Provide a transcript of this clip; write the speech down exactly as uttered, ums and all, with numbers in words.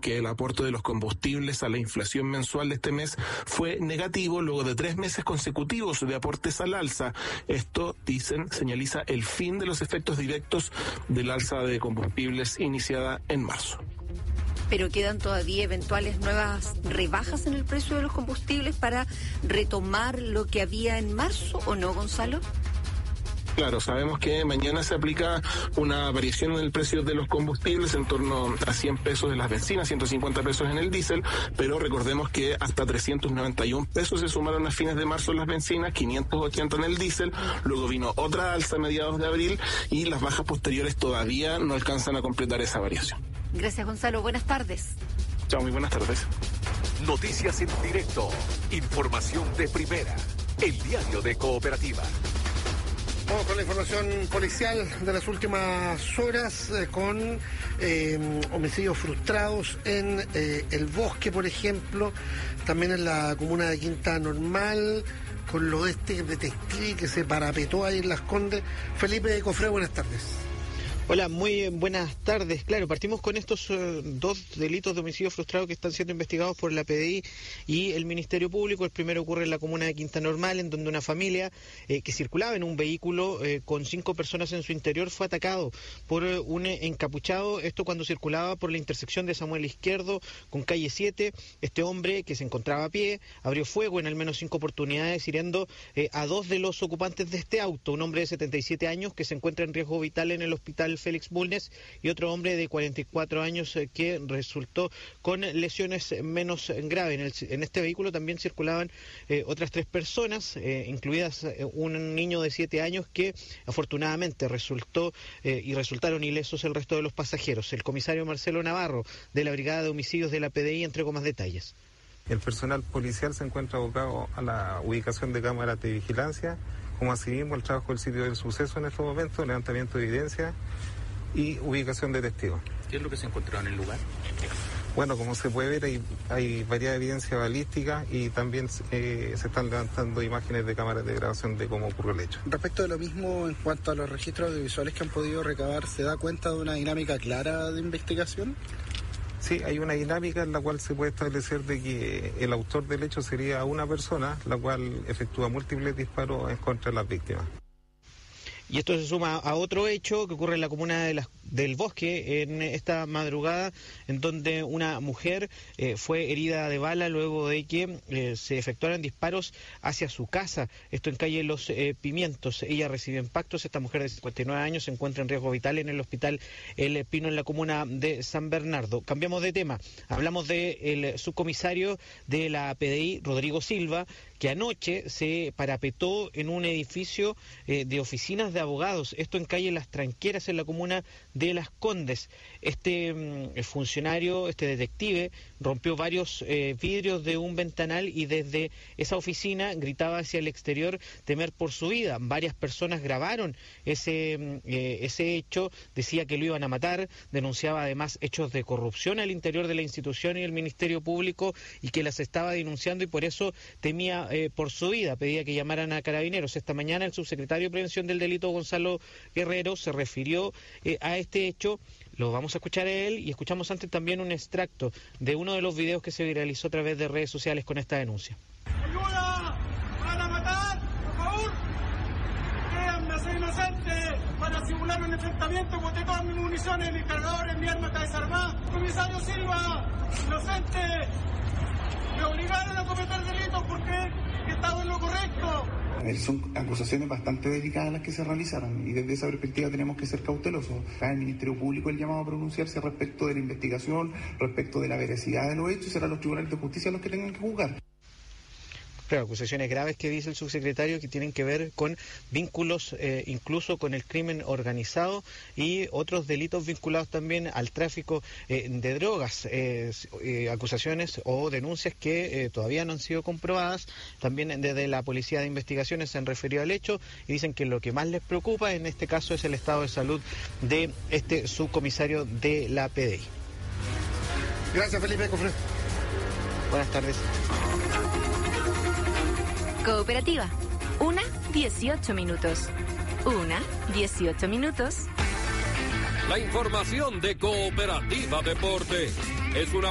que el aporte de los combustibles a la inflación mensual de este mes fue negativo luego de tres meses consecutivos de aportes al alza. Esto, dicen, señaliza el fin de los efectos directos del alza de combustibles iniciada en marzo. Pero quedan todavía eventuales nuevas rebajas en el precio de los combustibles para retomar lo que había en marzo, ¿o no, Gonzalo? Claro, sabemos que mañana se aplica una variación en el precio de los combustibles en torno a cien pesos de las bencinas, ciento cincuenta pesos en el diésel, pero recordemos que hasta trescientos noventa y un pesos se sumaron a fines de marzo en las bencinas, quinientos ochenta en el diésel, luego vino otra alza a mediados de abril y las bajas posteriores todavía no alcanzan a completar esa variación. Gracias, Gonzalo. Buenas tardes. Chao, muy buenas tardes. Noticias en directo, información de primera, el diario de Cooperativa. Vamos con la información policial de las últimas horas, eh, con eh, homicidios frustrados en eh, El Bosque, por ejemplo, también en la comuna de Quinta Normal, con lo de este detective que se parapetó ahí en Las Condes. Felipe Cofré, buenas tardes. Hola, muy buenas tardes. Claro, partimos con estos uh, dos delitos de homicidio frustrado que están siendo investigados por la P D I y el Ministerio Público. El primero ocurre en la comuna de Quinta Normal, en donde una familia eh, que circulaba en un vehículo eh, con cinco personas en su interior fue atacado por uh, un encapuchado. Esto cuando circulaba por la intersección de Samuel Izquierdo con calle siete. Este hombre, que se encontraba a pie, abrió fuego en al menos cinco oportunidades, hiriendo eh, a dos de los ocupantes de este auto. Un hombre de setenta y siete años que se encuentra en riesgo vital en el hospital Félix Bulnes, y otro hombre de cuarenta y cuatro años eh, que resultó con lesiones menos graves. En, el, en este vehículo también circulaban eh, otras tres personas, eh, incluidas eh, un niño de siete años que afortunadamente resultó eh, y resultaron ilesos el resto de los pasajeros. El comisario Marcelo Navarro, de la Brigada de Homicidios de la P D I, entregó más detalles. El personal policial se encuentra abocado a la ubicación de cámaras de vigilancia, como asimismo el trabajo del sitio del suceso en estos momentos, levantamiento de evidencia y ubicación de testigos. ¿Qué es lo que se encontró en el lugar? Bueno, como se puede ver, hay, hay varias evidencias balísticas y también eh, se están levantando imágenes de cámaras de grabación de cómo ocurrió el hecho. Respecto de lo mismo, en cuanto a los registros audiovisuales que han podido recabar, ¿se da cuenta de una dinámica clara de investigación? Sí, hay una dinámica en la cual se puede establecer de que el autor del hecho sería una persona, la cual efectúa múltiples disparos en contra de las víctimas. Y esto se suma a otro hecho que ocurre en la comuna de las, del Bosque en esta madrugada, en donde una mujer eh, fue herida de bala luego de que eh, se efectuaran disparos hacia su casa. Esto en calle Los eh, Pimientos. Ella recibió impactos. Esta mujer de cincuenta y nueve años se encuentra en riesgo vital en el hospital El Pino, en la comuna de San Bernardo. Cambiamos de tema. Hablamos del subcomisario de la P D I, Rodrigo Silva, que anoche se parapetó en un edificio eh, de oficinas de abogados, esto en calle Las Tranqueras, en la comuna de Las Condes. Este mm, funcionario, este detective, rompió varios eh, vidrios de un ventanal y desde esa oficina gritaba hacia el exterior temer por su vida. Varias personas grabaron ese, eh, ese hecho, decía que lo iban a matar, denunciaba además hechos de corrupción al interior de la institución y el Ministerio Público y que las estaba denunciando y por eso temía eh, por su vida, pedía que llamaran a Carabineros. Esta mañana el subsecretario de Prevención del Delito, Gonzalo Guerrero, se refirió eh, a este hecho. Lo vamos a escuchar a él y escuchamos antes también un extracto de uno de los videos que se viralizó a través de redes sociales con esta denuncia. ¡Ayuda! ¡Van a matar! ¡Por favor! ¡Créanme, soy inocente! Para simular un enfrentamiento, boté todas mis municiones, mis cargadores, mi arma está desarmada. ¡Comisario Silva! ¡Inocente! Me obligaron a cometer delitos porque estaba en lo correcto. Son acusaciones bastante delicadas las que se realizaron y desde esa perspectiva tenemos que ser cautelosos. Acá el Ministerio Público el llamado a pronunciarse respecto de la investigación, respecto de la veracidad de los hechos, y serán los tribunales de justicia los que tengan que juzgar. Claro, acusaciones graves que dice el subsecretario que tienen que ver con vínculos eh, incluso con el crimen organizado y otros delitos vinculados también al tráfico eh, de drogas, eh, eh, acusaciones o denuncias que eh, todavía no han sido comprobadas. También desde la Policía de Investigaciones se han referido al hecho y dicen que lo que más les preocupa en este caso es el estado de salud de este subcomisario de la P D I. Gracias, Felipe Cofré. Buenas tardes. Cooperativa. Una, dieciocho minutos. Una, dieciocho minutos. La información de Cooperativa Deporte es una